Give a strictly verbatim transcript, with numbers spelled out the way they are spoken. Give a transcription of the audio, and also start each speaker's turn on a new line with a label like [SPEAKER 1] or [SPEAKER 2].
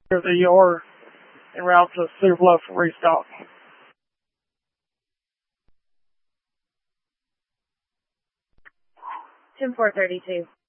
[SPEAKER 1] The order en route to Cedar Bluff for restock.
[SPEAKER 2] ten four thirty-two.